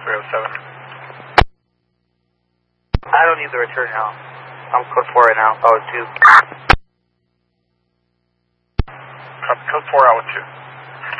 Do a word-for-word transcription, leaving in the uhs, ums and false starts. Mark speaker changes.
Speaker 1: three oh seven.
Speaker 2: I don't need the return now. I'm code four right now. Oh, two.
Speaker 1: Copy, code four, I would two.